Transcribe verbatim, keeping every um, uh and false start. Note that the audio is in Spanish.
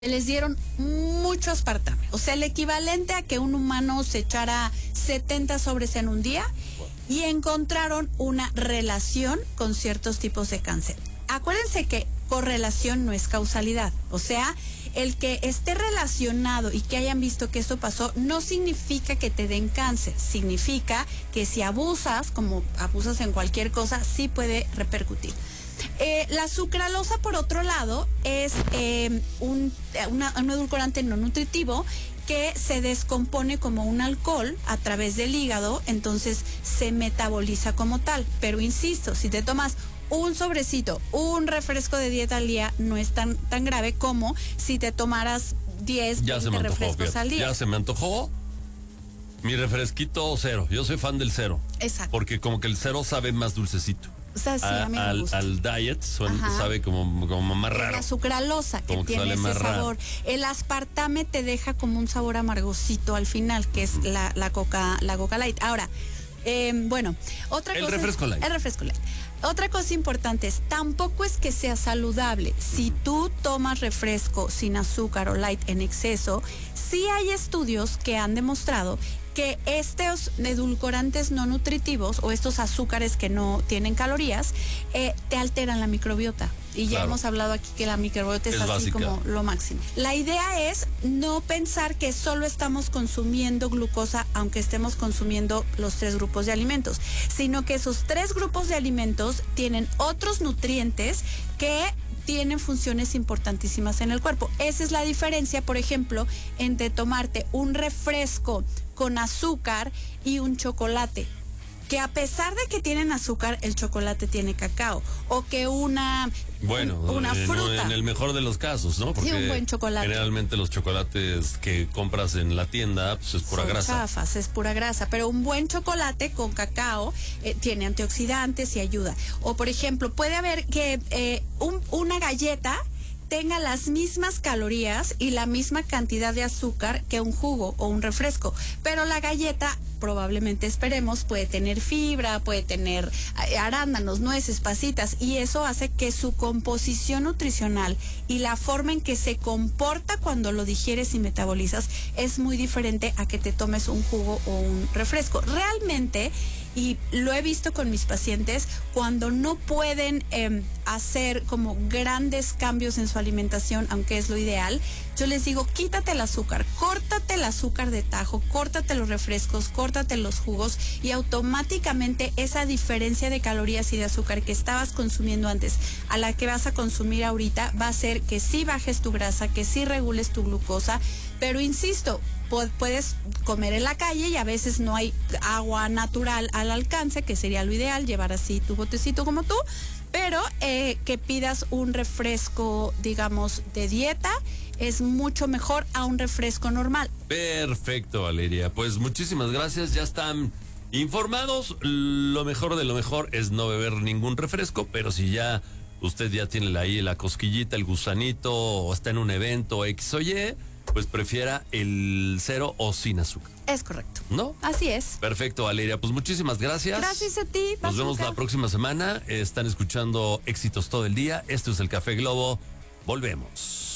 les dieron mucho aspartame, o sea, el equivalente a que un humano se echara setenta sobres en un día, y encontraron una relación con ciertos tipos de cáncer. Acuérdense que correlación no es causalidad, o sea, el que esté relacionado y que hayan visto que esto pasó no significa que te den cáncer, significa que si abusas, como abusas en cualquier cosa, sí puede repercutir. Eh, la sucralosa, por otro lado, es eh, un, una, un edulcorante no nutritivo que se descompone como un alcohol a través del hígado, entonces se metaboliza como tal. Pero insisto, si te tomas un sobrecito, un refresco de dieta al día, no es tan, tan grave como si te tomaras diez, ya veinte refrescos fíjate, al día. Ya se me antojó mi refresquito cero. Yo soy fan del cero. Exacto. Porque como que el cero sabe más dulcecito. O sea, sí, a, a mí me al, gusta. al diet suena, sabe como, como más raro. La sucralosa que como que tiene ese sabor. Raro. El aspartame te deja como un sabor amargosito al final, que es la, la coca, la Coca Light. Ahora, eh, bueno, otra el cosa. El refresco light. El refresco light. Otra cosa importante es, tampoco es que sea saludable. Si tú tomas refresco sin azúcar o light en exceso, sí hay estudios que han demostrado que estos edulcorantes no nutritivos o estos azúcares que no tienen calorías eh, te alteran la microbiota. Y ya claro. hemos hablado aquí que la microbiota es, es así básica. Como lo máximo. La idea es no pensar que solo estamos consumiendo glucosa, aunque estemos consumiendo los tres grupos de alimentos, sino que esos tres grupos de alimentos tienen otros nutrientes que tienen funciones importantísimas en el cuerpo. Esa es la diferencia, por ejemplo, entre tomarte un refresco con azúcar y un chocolate, que a pesar de que tienen azúcar, el chocolate tiene cacao, o que una bueno, una en, fruta. En el mejor de los casos, ¿no? Porque sí, un buen chocolate. Generalmente los chocolates que compras en la tienda, pues es pura Son grasa. chafas, es pura grasa, pero un buen chocolate con cacao eh, tiene antioxidantes y ayuda. O por ejemplo, puede haber que eh, un, una galleta tenga las mismas calorías y la misma cantidad de azúcar que un jugo o un refresco, pero la galleta probablemente, esperemos, puede tener fibra, puede tener arándanos, nueces, pasitas, y eso hace que su composición nutricional y la forma en que se comporta cuando lo digieres y metabolizas es muy diferente a que te tomes un jugo o un refresco. Realmente, y lo he visto con mis pacientes, cuando no pueden eh, hacer como grandes cambios en su alimentación, aunque es lo ideal, yo les digo, quítate el azúcar, córtate el azúcar de tajo, córtate los refrescos, córtate los jugos, y automáticamente esa diferencia de calorías y de azúcar que estabas consumiendo antes a la que vas a consumir ahorita va a hacer que sí bajes tu grasa, que sí regules tu glucosa, pero insisto, puedes comer en la calle y a veces no hay agua natural al alcance, que sería lo ideal, llevar así tu botecito como tú, pero eh, que pidas un refresco, digamos, de dieta, es mucho mejor a un refresco normal. Perfecto, Valeria. Pues muchísimas gracias, ya están informados. Lo mejor de lo mejor es no beber ningún refresco, pero si ya usted ya tiene ahí la cosquillita, el gusanito, o está en un evento X o Y, pues prefiera el cero o sin azúcar. Es correcto. ¿No? Así es. Perfecto, Valeria. Pues muchísimas gracias. Gracias a ti. Nos vemos la próxima semana. Están escuchando Éxitos todo el día. Esto es el Café Globo. Volvemos.